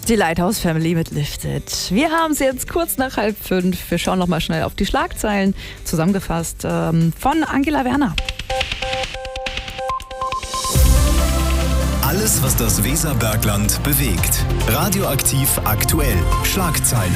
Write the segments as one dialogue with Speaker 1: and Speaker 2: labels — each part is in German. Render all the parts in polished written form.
Speaker 1: Die Lighthouse Family mit Lifted. Wir haben es jetzt kurz nach 4:30. Wir schauen noch mal schnell auf die Schlagzeilen. Zusammengefasst von Angela Werner.
Speaker 2: Alles, was das Weserbergland bewegt. Radioaktiv aktuell. Schlagzeilen.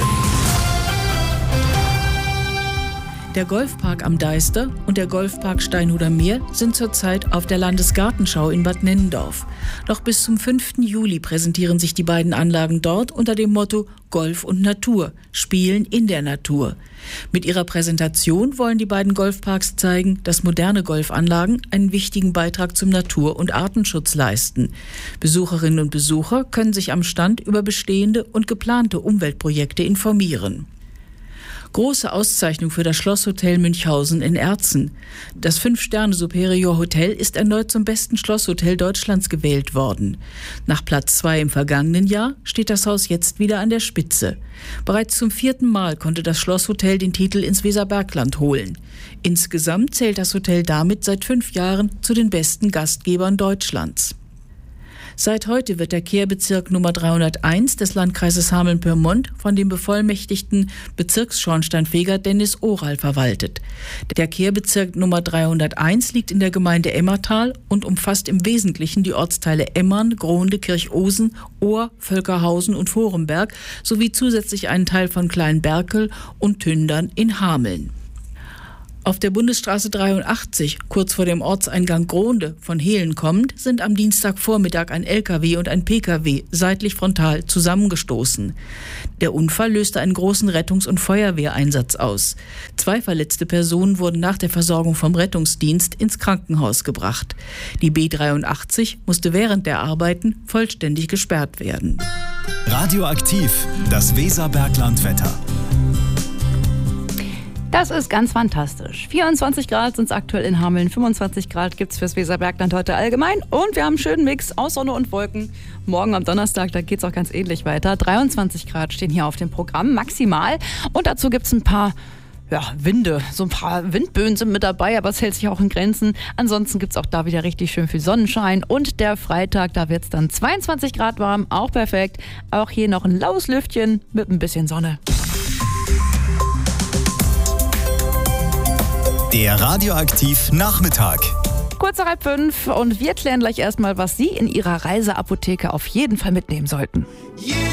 Speaker 3: Der Golfpark am Deister und der Golfpark Steinhuder Meer sind zurzeit auf der Landesgartenschau in Bad Nennendorf. Noch bis zum 5. Juli präsentieren sich die beiden Anlagen dort unter dem Motto Golf und Natur, Spielen in der Natur. Mit ihrer Präsentation wollen die beiden Golfparks zeigen, dass moderne Golfanlagen einen wichtigen Beitrag zum Natur- und Artenschutz leisten. Besucherinnen und Besucher können sich am Stand über bestehende und geplante Umweltprojekte informieren. Große Auszeichnung für das Schlosshotel Münchhausen in Erzen. Das 5-Sterne-Superior Hotel ist erneut zum besten Schlosshotel Deutschlands gewählt worden. Nach Platz 2 im vergangenen Jahr steht das Haus jetzt wieder an der Spitze. Bereits zum 4. Mal konnte das Schlosshotel den Titel ins Weserbergland holen. Insgesamt zählt das Hotel damit seit 5 Jahren zu den besten Gastgebern Deutschlands. Seit heute wird der Kehrbezirk Nummer 301 des Landkreises Hameln-Pyrmont von dem bevollmächtigten Bezirksschornsteinfeger Dennis Oral verwaltet. Der Kehrbezirk Nummer 301 liegt in der Gemeinde Emmertal und umfasst im Wesentlichen die Ortsteile Emmern, Grohnde, Kirchosen, Ohr, Völkerhausen und Vorenberg sowie zusätzlich einen Teil von Kleinberkel und Tündern in Hameln. Auf der Bundesstraße 83, kurz vor dem Ortseingang Grohnde von Hehlen kommend, sind am Dienstagvormittag ein LKW und ein PKW seitlich frontal zusammengestoßen. Der Unfall löste einen großen Rettungs- und Feuerwehreinsatz aus. 2 verletzte Personen wurden nach der Versorgung vom Rettungsdienst ins Krankenhaus gebracht. Die B83 musste während der Arbeiten vollständig gesperrt werden.
Speaker 2: Radioaktiv, das Weserberglandwetter.
Speaker 1: Das ist ganz fantastisch. 24 Grad sind es aktuell in Hameln, 25 Grad gibt es fürs Weserbergland heute allgemein und wir haben einen schönen Mix aus Sonne und Wolken. Morgen am Donnerstag, da geht es auch ganz ähnlich weiter. 23 Grad stehen hier auf dem Programm, maximal. Und dazu gibt es ein paar Winde, so ein paar Windböen sind mit dabei, aber es hält sich auch in Grenzen. Ansonsten gibt es auch da wieder richtig schön viel Sonnenschein und der Freitag, da wird es dann 22 Grad warm, auch perfekt. Auch hier noch ein laues Lüftchen mit ein bisschen Sonne.
Speaker 2: Der Radioaktiv Nachmittag.
Speaker 1: Kurz nach 4:30 und wir klären gleich erstmal, was Sie in Ihrer Reiseapotheke auf jeden Fall mitnehmen sollten.